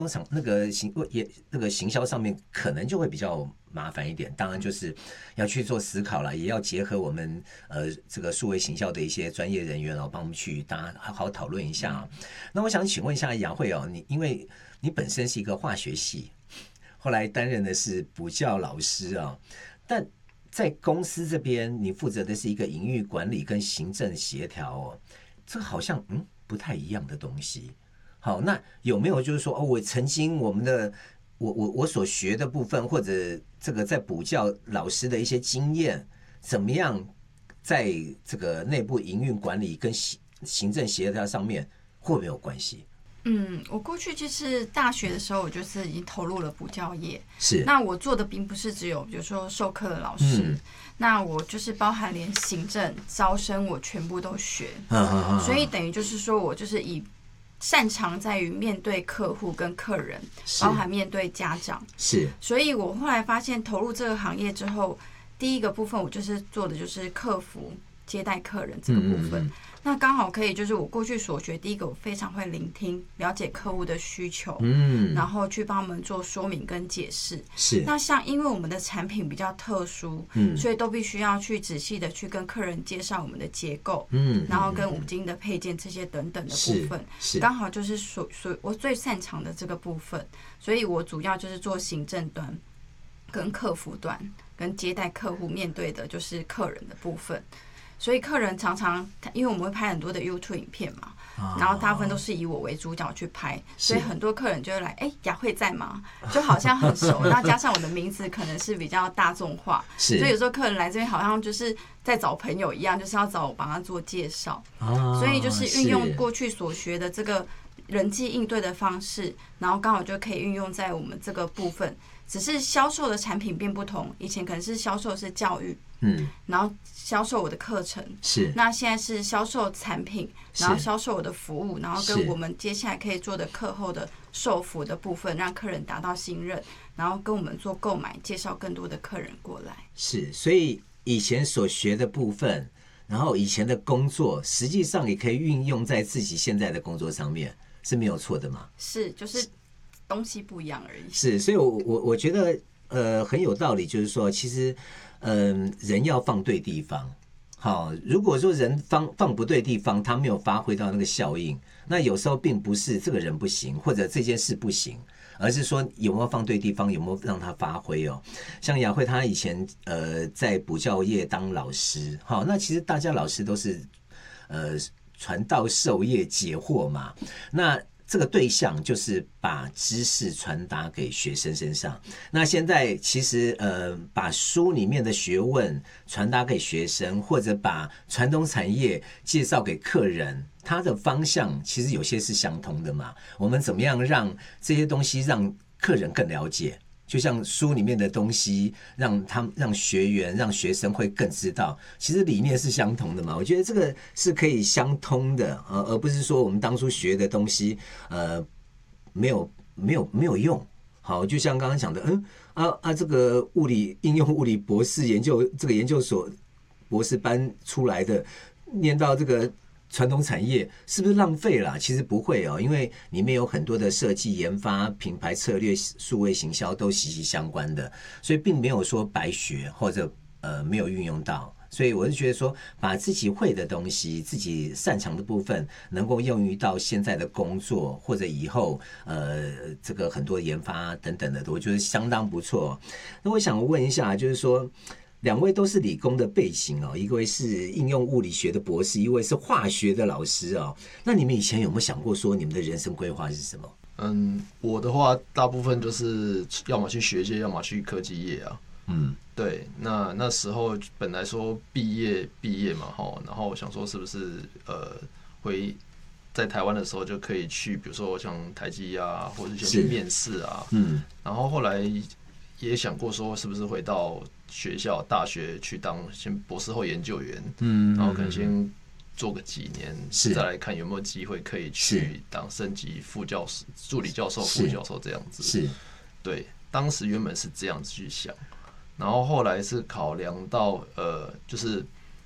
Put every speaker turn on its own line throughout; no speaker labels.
通常那个行销上面可能就会比较麻烦一点，当然就是要去做思考了，也要结合我们这个数位行销的一些专业人员哦，帮我们去大家好好讨论一下。那我想请问一下雅慧哦，因为你本身是一个化学系，后来担任的是补教老师啊，但在公司这边你负责的是一个营运管理跟行政协调哦，这好像不太一样的东西。好，那有没有就是说我曾经我所学的部分，或者这个在补教老师的一些经验，怎么样在这个内部营运管理跟行政协调上面会不会有关系？
我过去就是大学的时候，我就是已经投入了补教业。
是，
那我做的并不是只有比如说授课的老师，那我就是包含连行政、招生，我全部都学。所以等于就是说我就是擅长在于面对客户跟客人，包含面对家长。
是，
所以我后来发现投入这个行业之后，第一个部分我就是做的就是客服接待客人这个部分。那刚好可以就是我过去所学，第一个我非常会聆听，了解客户的需求，然后去帮他们做说明跟解释。
是，
那像因为我们的产品比较特殊，所以都必须要去仔细的去跟客人介绍我们的结构，然后跟五金的配件这些等等的部分，刚好就是我最擅长的这个部分，所以我主要就是做行政端、跟客服端、跟接待客户面对的就是客人的部分。所以客人常常，因为我们会拍很多的 YouTube 影片嘛，然后大部分都是以我为主角去拍，所以很多客人就会来，雅慧在吗？就好像很熟，然后加上我的名字可能是比较大众化，所以有时候客人来这边好像就是在找朋友一样，就是要找我帮他做介绍，所以就是运用过去所学的这个人际应对的方式，然后刚好就可以运用在我们这个部分。只是销售的产品变不同，以前可能是销售是教育，然后销售我的课程，
是，
那现在是销售产品，然后销售我的服务，然后跟我们接下来可以做的课后的售服的部分，让客人达到信任，然后跟我们做购买，介绍更多的客人过来。
是，所以以前所学的部分，然后以前的工作，实际上也可以运用在自己现在的工作上面，是没有错的嘛？
是，就是东西不一样而已。
是，所以我觉得很有道理，就是说，其实人要放对地方。好，如果说人放不对地方，他没有发挥到那个效应，那有时候并不是这个人不行，或者这件事不行，而是说有没有放对地方，有没有让他发挥哦。像雅慧她以前在补教业当老师，好，那其实大家老师都是传道授业解惑嘛，那这个对象就是把知识传达给学生身上。那现在其实把书里面的学问传达给学生，或者把传统产业介绍给客人，它的方向其实有些是相同的嘛。我们怎么样让这些东西让客人更了解？就像书里面的东西，让学员、让学生会更知道，其实理念是相同的嘛。我觉得这个是可以相通的，而不是说我们当初学的东西，没有用。好，就像刚刚讲的，这个应用物理博士这个研究所博士班出来的，念到这个传统产业是不是浪费了？其实不会哦，因为里面有很多的设计、研发、品牌策略、数位行销都息息相关的，所以并没有说白学或者没有运用到。所以我是觉得说，把自己会的东西、自己擅长的部分，能够用于到现在的工作或者以后这个很多研发等等的，我觉得相当不错。那我想问一下，就是说，两位都是理工的背景哦，一位是应用物理学的博士，一位是化学的老师哦。那你们以前有没有想过说你们的人生规划是什么？
我的话大部分就是要么去学界，要么去科技业啊。对，那时候本来说毕业嘛，然后我想说是不是会在台湾的时候就可以去，比如说像台积啊，或者先去面试啊。然后后来也想过说是不是回到学校大学去当先博士后研究员，然后可能先做个几年，再来看有没有机会可以去当升级副教授、助理教授、副教授这样子。
是，
对，当时原本是这样子去想，然后后来是考量到就是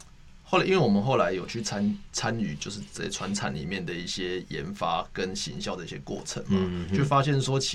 后来因为我们后来有去参与，就是在传产里面的一些研发跟行销的一些过程嘛，就发现说